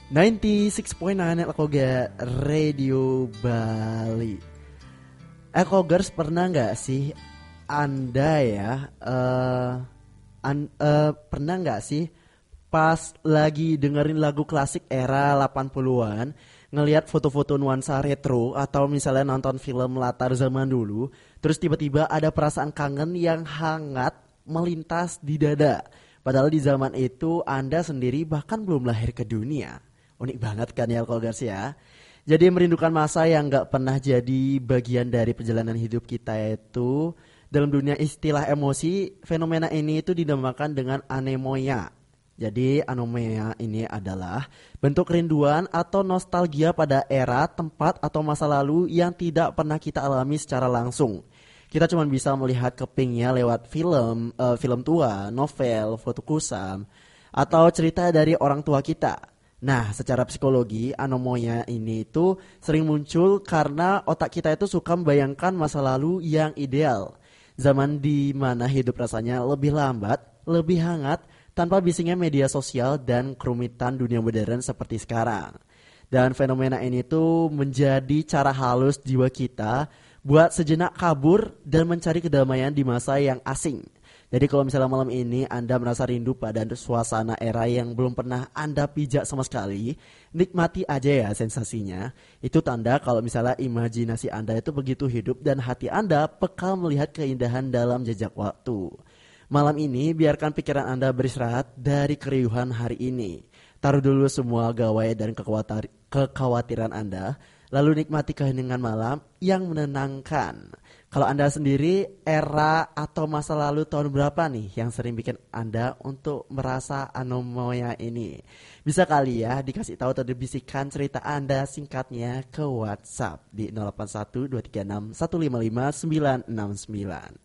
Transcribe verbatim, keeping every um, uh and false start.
sembilan puluh enam koma sembilan Ekoga Radio Bali. Ekogers, pernah nggak sih Anda ya uh, an, uh, pernah nggak sih pas lagi dengerin lagu klasik era delapan puluhan, ngelihat foto-foto nuansa retro atau misalnya nonton film latar zaman dulu, terus tiba-tiba ada perasaan kangen yang hangat melintas di dada. Padahal di zaman itu Anda sendiri bahkan belum lahir ke dunia. Unik banget kan ya Alkogers ya. Jadi merindukan masa yang gak pernah jadi bagian dari perjalanan hidup kita itu. Dalam dunia istilah emosi, fenomena ini itu dinamakan dengan anemoia. Jadi anemoia ini adalah bentuk kerinduan atau nostalgia pada era, tempat atau masa lalu yang tidak pernah kita alami secara langsung. Kita cuma bisa melihat kepingnya lewat film, uh, film tua, novel, foto kusam, atau cerita dari orang tua kita. Nah, secara psikologi, anemoia ini itu sering muncul karena otak kita itu suka membayangkan masa lalu yang ideal. Zaman di mana hidup rasanya lebih lambat, lebih hangat, tanpa bisingnya media sosial dan kerumitan dunia modern seperti sekarang. Dan fenomena ini tuh menjadi cara halus jiwa kita buat sejenak kabur dan mencari kedamaian di masa yang asing. Jadi kalau misalnya malam ini Anda merasa rindu pada suasana era yang belum pernah Anda pijak sama sekali, nikmati aja ya sensasinya. Itu tanda kalau misalnya imajinasi Anda itu begitu hidup dan hati Anda peka melihat keindahan dalam jejak waktu. Malam ini biarkan pikiran Anda beristirahat dari keriuhan hari ini. Taruh dulu semua gawai dan kekhawatiran Anda, lalu nikmati keheningan malam yang menenangkan. Kalau Anda sendiri, era atau masa lalu tahun berapa nih yang sering bikin Anda untuk merasa anemoia ini? Bisa kali ya dikasih tahu atau dibisikkan cerita Anda singkatnya ke WhatsApp di nol delapan satu dua tiga enam satu lima lima sembilan enam sembilan.